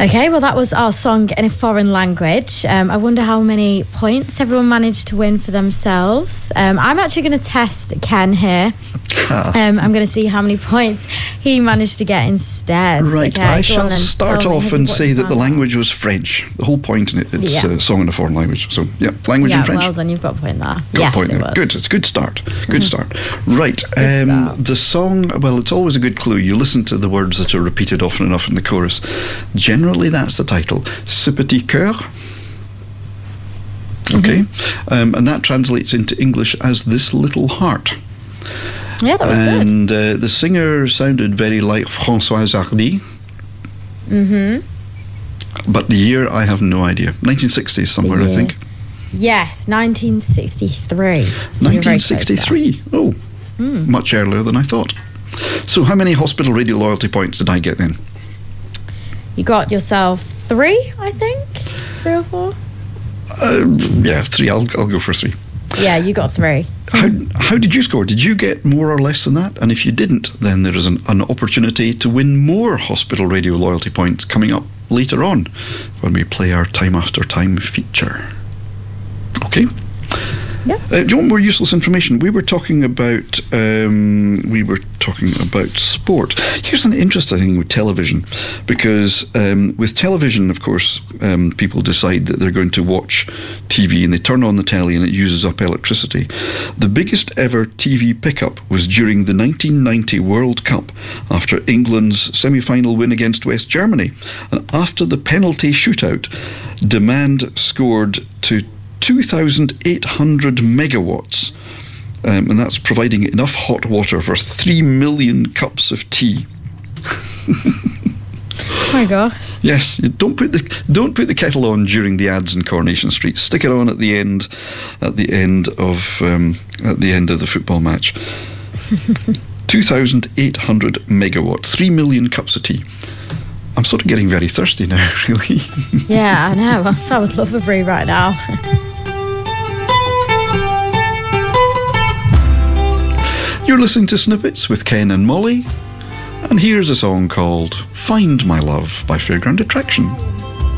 Okay, well, that was our song in a foreign language. I wonder how many points everyone managed to win for themselves. I'm actually going to test Ken here. I'm going to see how many points he managed to get instead. Right, okay, I shall start off and say that the language was French. The whole point in it, it's a song in a foreign language. So, language in French. Well done, you've got a point there. Got a point there. Good, it's a good start. Good start. Right, the song, well, it's always a good clue. You listen to the words that are repeated often enough in the chorus. Generally, that's the title. Ce petit cœur. Okay. And that translates into English as This Little Heart. Yeah, that was good. And the singer sounded very like Françoise Hardy. But the year, I have no idea. 1960s somewhere, I think. Yes, 1963. So 1963? Oh, much earlier than I thought. So how many Hospital Radio loyalty points did I get then? You got yourself 3, I think. 3 or 4? 3. I'll go for 3. Yeah, you got 3. How did you score? Did you get more or less than that? And if you didn't, then there is an opportunity to win more Hospital Radio loyalty points coming up later on when we play our Time After Time feature. Okay. Yeah. Do you want more useless information? We were talking about sport. Here's an interesting thing with television, because with television, of course, people decide that they're going to watch TV and they turn on the telly and it uses up electricity. The biggest ever TV pickup was during the 1990 World Cup after England's semi-final win against West Germany. And after the penalty shootout, demand scored to 2,800 megawatts, and that's providing enough hot water for 3 million cups of tea. Oh my gosh! Yes, don't put the kettle on during the ads in Coronation Street. Stick it on at the end of the football match. 2,800 megawatts, 3 million cups of tea. I'm sort of getting very thirsty now, really. Yeah, I know. I would love a brew right now. You're listening to Snippets with Ken and Molly, and here's a song called Find My Love by Fairground Attraction.